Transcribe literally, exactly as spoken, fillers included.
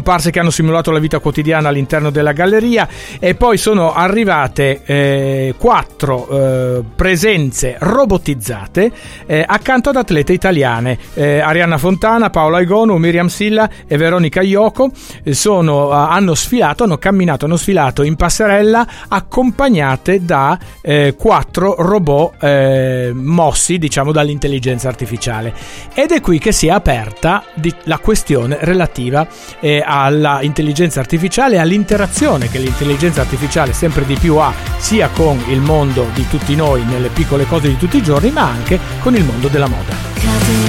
scomparse che hanno simulato la vita quotidiana all'interno della galleria, e poi sono arrivate eh, quattro eh, presenze robotizzate eh, accanto ad atlete italiane, eh, Arianna Fontana, Paola Egonu, Miriam Silla e Veronica Iocco. eh, sono, hanno sfilato, hanno camminato, hanno sfilato in passerella accompagnate da eh, quattro robot eh, mossi, diciamo, dall'intelligenza artificiale, ed è qui che si è aperta di, la questione relativa eh, alla intelligenza artificiale e all'interazione che l'intelligenza artificiale sempre di più ha sia con il mondo di tutti noi nelle piccole cose di tutti i giorni, ma anche con il mondo della moda.